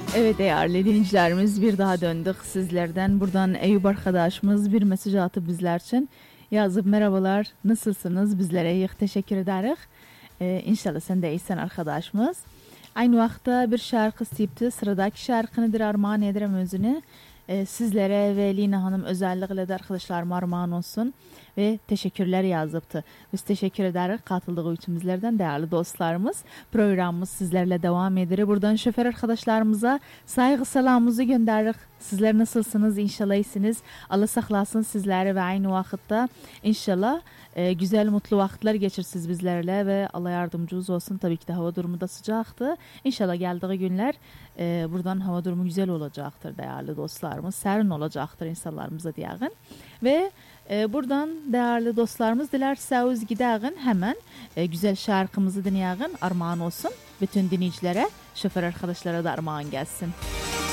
Evet değerli dinleyicilerimiz bir daha döndük sizlerden. Buradan Eyüp arkadaşımız bir mesaj attı bizler için. Yazıp merhabalar nasılsınız bizlere iyi teşekkür ederiz. İnşallah sen de iyisin arkadaşımız. Aynı vakti bir şarkı isteyipti. Sıradaki şarkı nedir armağan ederim özünü. Sizlere ve Lina Hanım özellikle de arkadaşlarıma armağan olsun. Ve teşekkürler yazıptı. Biz teşekkür ederiz katıldığı için bizlerden değerli dostlarımız. Programımız sizlerle devam eder. Buradan şoför arkadaşlarımıza saygı selamımızı gönderik. Sizler nasılsınız? İnşallah iyisiniz. Allah saklasın sizleri ve aynı vakitte inşallah güzel mutlu vakitler geçirsiniz bizlerle ve Allah yardımcınız olsun. Tabii ki de hava durumu da sıcaktı. İnşallah geldiği günler buradan hava durumu güzel olacaktır değerli dostlarımız. Serin olacaktır insanlarımıza diyelim. Ve buradan değerli dostlarımız dilerseniz gidelim hemen güzel şarkımızı dinleyelim. Armağan olsun. Bütün dinleyicilere, şoför arkadaşlara da armağan gelsin.